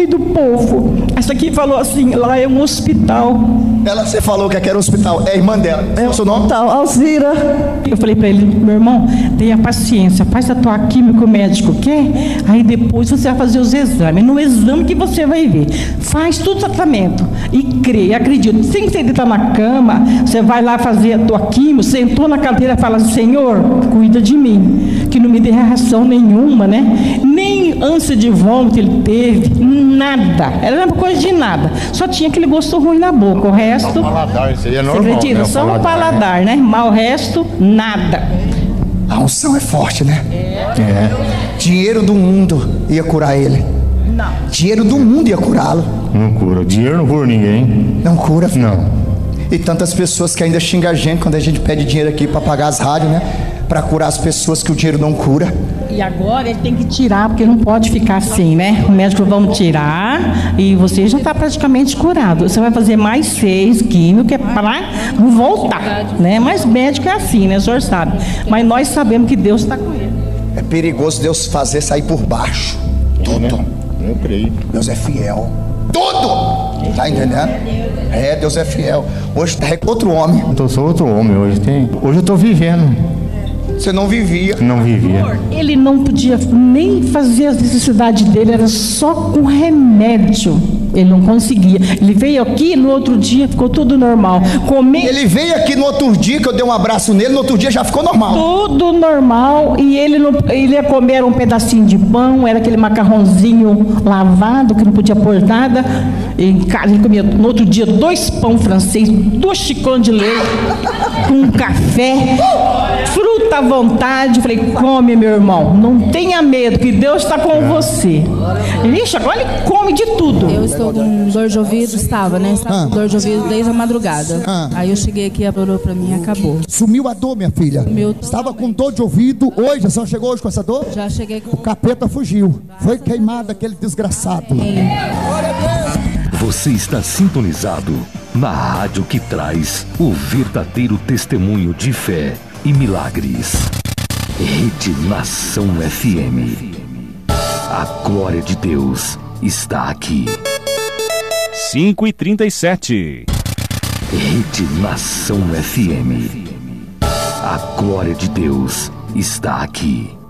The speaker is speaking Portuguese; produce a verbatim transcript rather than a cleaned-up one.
meio do povo. Essa aqui falou assim, lá é um hospital. Ela, você falou que aqui era um hospital, é a irmã dela. É o seu nome? Tal, Alzira. Eu falei pra ele, meu irmão, tenha paciência, faz a tua química, o médico quer, aí depois você vai fazer os exames. No exame que você vai ver. Faz tudo o tratamento. E crê, acredita. Sem você deitar na cama, você vai lá fazer a tua química, sentou na cadeira e fala assim, Senhor, cuida de mim, que não me dê reação nenhuma, né? Nem ânsia de vômito ele teve, nada. Era uma coisa de nada. Só tinha aquele gosto ruim na boca. O resto. O paladar, isso aí é normal. Você acredita? Né? Só o paladar, paladar, né? Mas o resto, nada. A unção é forte, né? É. é. Dinheiro do mundo ia curar ele. Não. Dinheiro do mundo ia curá-lo. Não cura. Dinheiro não cura ninguém. Não cura? Filho. Não. E tantas pessoas que ainda xingam a gente quando a gente pede dinheiro aqui para pagar as rádios, né? Para curar as pessoas que o dinheiro não cura. E agora ele tem que tirar, porque não pode ficar assim, né? O médico vamos tirar e você já está praticamente curado. Você vai fazer mais seis químicos, que é para não voltar, né? Mas médico é assim, né? O senhor sabe. Mas nós sabemos que Deus está com ele. É perigoso Deus fazer sair por baixo. Tudo. É, né? Eu creio. Deus é fiel. Tudo! Tá entendendo? É, Deus é fiel. Hoje é outro homem. Eu sou outro homem hoje. Tem... Hoje eu tô vivendo. Você não vivia. Não vivia. Ele não podia nem fazer as necessidades dele, era só com remédio. Ele não conseguia. Ele veio aqui, no outro dia ficou tudo normal. Comer... Ele veio aqui no outro dia, que eu dei um abraço nele, no outro dia já ficou normal. Tudo normal. E ele, não, ele ia comer um pedacinho de pão, era aquele macarrãozinho lavado, que não podia pôr nada. Em casa, ele comia no outro dia dois pão francês, dois xicões de leite, com um café, fruta à vontade. Eu falei, come, meu irmão, não tenha medo, que Deus está com você. Ixi, agora ele come de tudo. Eu estou com dor de ouvido, estava, né? Estava Ah. com dor de ouvido desde a madrugada. Ah. Aí eu cheguei aqui, a orou pra mim e acabou. Sumiu a dor, minha filha. Sumiu. Estava com dor de ouvido hoje, a senhora chegou hoje com essa dor? Já cheguei com... O capeta fugiu. Foi queimado aquele desgraçado. Você está sintonizado na rádio que traz o verdadeiro testemunho de fé e milagres. Rede Nação F M. A glória de Deus está aqui. cinco e trinta e sete. Rede Nação F M. A glória de Deus está aqui.